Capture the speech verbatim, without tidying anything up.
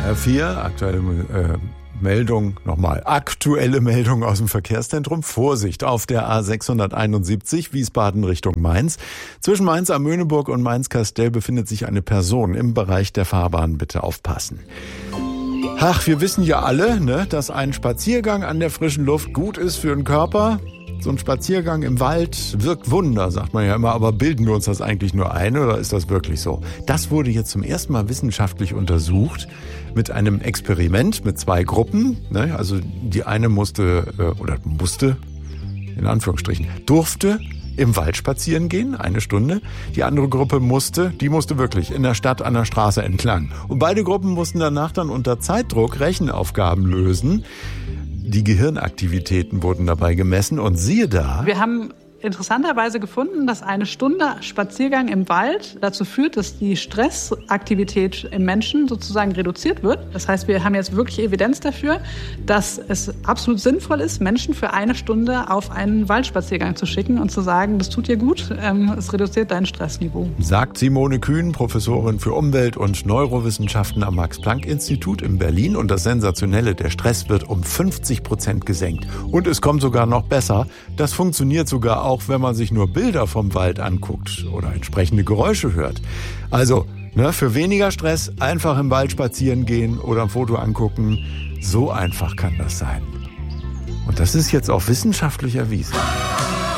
R vier, aktuelle äh, Meldung, nochmal, aktuelle Meldung aus dem Verkehrszentrum. Vorsicht auf der A sechshunderteinundsiebzig, Wiesbaden Richtung Mainz. Zwischen Mainz am Möhneburg und Mainz-Kastel befindet sich eine Person im Bereich der Fahrbahn. Bitte aufpassen. Ach, wir wissen ja alle, ne, dass ein Spaziergang an der frischen Luft gut ist für den Körper. So ein Spaziergang im Wald wirkt Wunder, sagt man ja immer, aber bilden wir uns das eigentlich nur ein oder ist das wirklich so? Das wurde jetzt zum ersten Mal wissenschaftlich untersucht mit einem Experiment mit zwei Gruppen. Ne? Also die eine musste, oder musste, in Anführungsstrichen, durfte im Wald spazieren gehen, eine Stunde. Die andere Gruppe musste, die musste wirklich in der Stadt an der Straße entlang. Und beide Gruppen mussten danach dann unter Zeitdruck Rechenaufgaben lösen. Die Gehirnaktivitäten wurden dabei gemessen und siehe da. Wir haben interessanterweise gefunden, dass eine Stunde Spaziergang im Wald dazu führt, dass die Stressaktivität im Menschen sozusagen reduziert wird. Das heißt, wir haben jetzt wirklich Evidenz dafür, dass es absolut sinnvoll ist, Menschen für eine Stunde auf einen Waldspaziergang zu schicken und zu sagen, das tut dir gut, ähm, es reduziert dein Stressniveau. Sagt Simone Kühn, Professorin für Umwelt- und Neurowissenschaften am Max-Planck-Institut in Berlin. Und das Sensationelle, der Stress wird um fünfzig Prozent gesenkt. Und es kommt sogar noch besser. Das funktioniert sogar auch, auch wenn man sich nur Bilder vom Wald anguckt oder entsprechende Geräusche hört. Also, ne, für weniger Stress einfach im Wald spazieren gehen oder ein Foto angucken. So einfach kann das sein. Und das ist jetzt auch wissenschaftlich erwiesen.